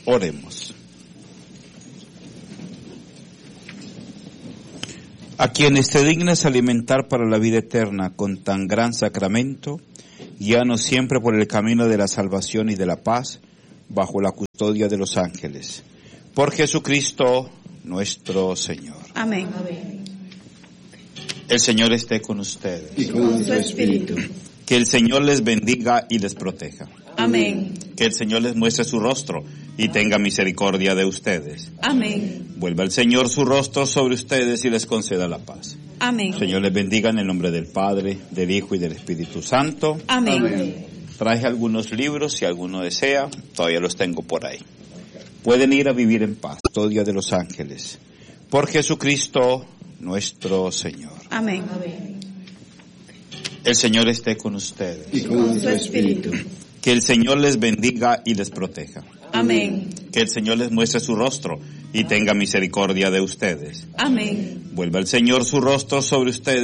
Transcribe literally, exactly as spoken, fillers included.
Oremos. A quienes te dignas alimentar para la vida eterna con tan gran sacramento, guíanos siempre por el camino de la salvación y de la paz, bajo la custodia de los ángeles. Por Jesucristo nuestro Señor. Amén. El Señor esté con ustedes. Y con su espíritu. Que el Señor les bendiga y les proteja. Amén. Que el Señor les muestre su rostro y tenga misericordia de ustedes. Amén. Vuelva el Señor su rostro sobre ustedes y les conceda la paz. Amén. El Señor les bendiga en el nombre del Padre, del Hijo y del Espíritu Santo. Amén. Amén. Traje algunos libros, si alguno desea, todavía los tengo por ahí. Pueden ir a vivir en paz, custodia de los ángeles. Por Jesucristo nuestro Señor. Amén. El Señor esté con ustedes. Y con su espíritu. Que el Señor les bendiga y les proteja. Amén. Que el Señor les muestre su rostro y tenga misericordia de ustedes. Amén. Vuelva el Señor su rostro sobre ustedes